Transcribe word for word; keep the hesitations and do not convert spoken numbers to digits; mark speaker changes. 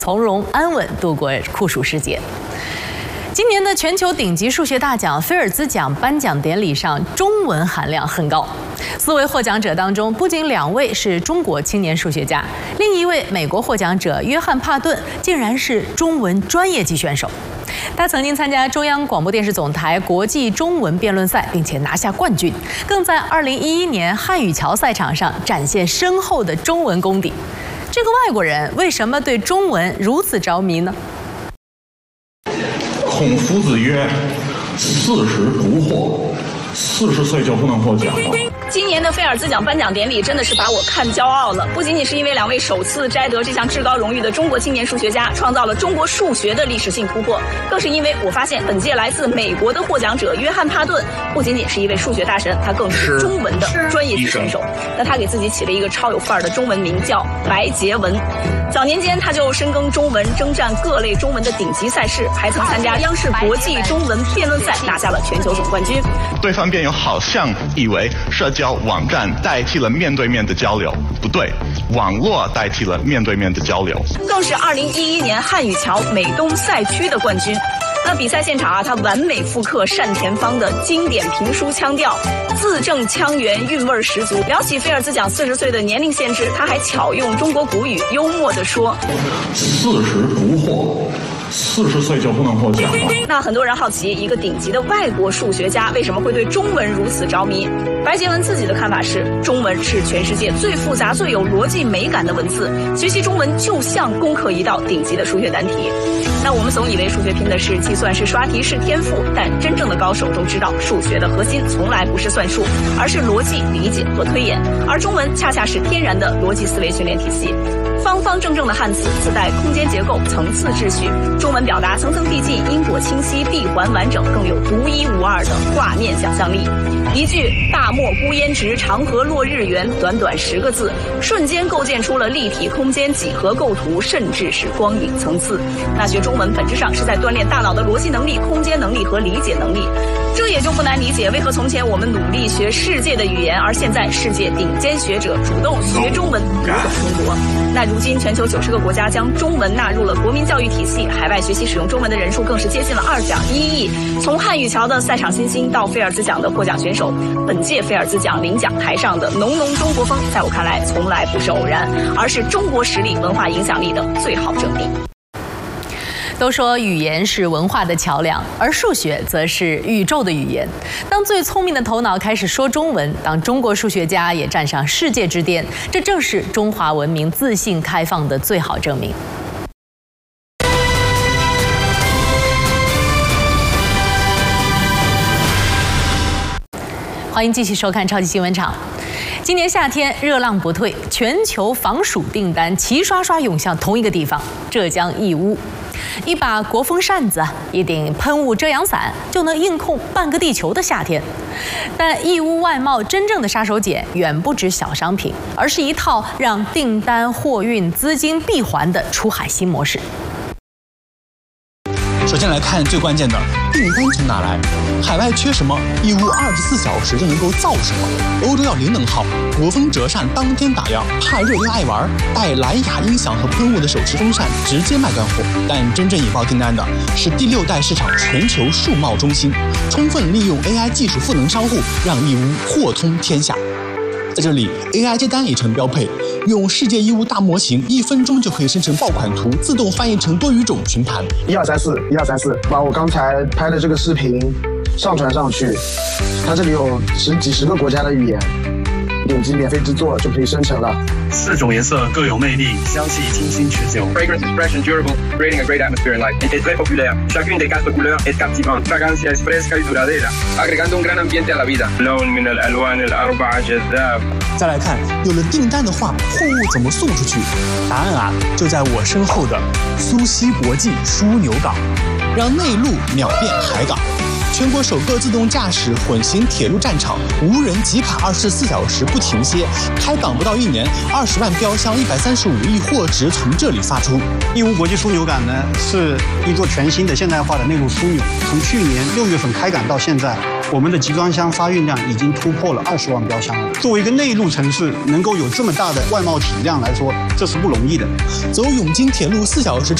Speaker 1: 从容安稳度过酷暑时节。今年的全球顶级数学大奖菲尔兹奖颁奖典礼上，中文含量很高。四位获奖者当中，不仅两位是中国青年数学家，另一位美国获奖者约翰·帕顿竟然是中文专业级选手。他曾经参加中央广播电视总台国际中文辩论赛，并且拿下冠军，更在二零一一年汉语桥赛场上展现深厚的中文功底。这个外国人为什么对中文如此着迷呢？
Speaker 2: 孔夫子曰：“四十不惑，四十岁就不能获奖了。”
Speaker 3: 今年的菲尔兹奖颁奖典礼真的是把我看骄傲了，不仅仅是因为两位首次摘得这项至高荣誉的中国青年数学家创造了中国数学的历史性突破，更是因为我发现本届来自美国的获奖者约翰·帕顿不仅仅是一位数学大神，他更是中文的专业级选手。那他给自己起了一个超有范儿的中文名叫白洁文。早年间他就深耕中文，征战各类中文的顶级赛事，还曾参加央视国际中文辩论赛，拿下了全球总冠军。
Speaker 4: 对方辩友好像以为社交网站代替了面对面的交流，不对，网络代替了面对面的交流。
Speaker 3: 更是二零一一年汉语桥美东赛区的冠军。那比赛现场啊，他完美复刻单田芳的经典评书腔调，字正腔圆，韵味十足。聊起菲尔兹奖四十岁的年龄限制，他还巧用中国古语，幽默地说：“
Speaker 2: 四十不惑。”四十岁就不能获奖了。
Speaker 3: 那很多人好奇，一个顶级的外国数学家为什么会对中文如此着迷？白洁文自己的看法是，中文是全世界最复杂、最有逻辑美感的文字，学习中文就像攻克一道顶级的数学难题。那我们总以为数学拼的是计算式、刷题是天赋，但真正的高手都知道，数学的核心从来不是算术，而是逻辑、理解和推演。而中文恰恰是天然的逻辑思维训练体系。方方正正的汉字自带空间结构、层次秩序，中文表达层层递进、因果清晰、闭环完整，更有独一无二的画面想象力。一句“大漠孤烟直，长河落日圆”，短短十个字，瞬间构建出了立体空间几何构图，甚至是光影层次。那学中文本质上是在锻炼大脑的逻辑能力、空间能力和理解能力。这也就不难理解，为何从前我们努力学世界的语言，而现在世界顶尖学者主动学中文，读懂中国。那如今全球九十个国家将中文纳入了国民教育体系，海外学习使用中文的人数更是接近了二点一亿。从汉语桥的赛场新星到菲尔兹奖的获奖选手，本届菲尔兹奖领奖台上的浓浓中国风，在我看来从来不是偶然，而是中国实力、文化影响力的最好证明。
Speaker 1: 都说语言是文化的桥梁，而数学则是宇宙的语言。当最聪明的头脑开始说中文，当中国数学家也站上世界之巅，这正是中华文明自信开放的最好证明。欢迎继续收看超级新闻场。今年夏天热浪不退，全球防暑订单齐刷刷涌向同一个地方——浙江义乌。一把国风扇子，一顶喷雾遮阳伞，就能应控半个地球的夏天。但义乌外贸真正的杀手锏远不止小商品，而是一套让订单、货运、资金闭环的出海新模式。
Speaker 5: 首先来看最关键的订单从哪来，海外缺什么，义乌二十四小时就能够造什么。欧洲要零能耗，国风折扇当天打量，怕热又爱玩，带蓝牙音响和喷雾的手持风扇直接卖断货。但真正引爆订单的是第六代市场全球数贸中心，充分利用 A I 技术赋能商户，让义乌货通天下。在这里 ，A I 接单里程标配，用世界义乌大模型，一分钟就可以生成爆款图，自动翻译成多语种群盘。
Speaker 6: 一二三四，一二三四，把我刚才拍的这个视频上传上去，它这里有十几十个国家的语言，点击免费制作就可以生成了。
Speaker 7: 四种颜色各有魅力，香气清新持久。
Speaker 8: Fragrance is fresh and durable, creating a great atmosphere in life. Es très populaire. Chacune des quatre couleurs est captivante. Fragancia es fresca y duradera, agregando un gran ambiente a la vida. لون من الألوان الأربعة جذاب.
Speaker 5: 再来看，有了订单的话，货物怎么送出去？答案啊，就在我身后的苏锡国际枢纽港，让内陆秒变海港。全国首个自动驾驶混行铁路战场，无人急卡二十四小时不停歇。开港不到一年，二十万标箱，一百三十五亿货值从这里发出。
Speaker 9: 义乌国际枢纽港呢，是一座全新的现代化的内陆枢纽。从去年六月份开港到现在， 我们的集装箱发运量已经突破了二十万标箱了。作为一个内陆城市，能够有这么大的外贸体量来说，这是不容易的。
Speaker 5: 走永金铁路四小时。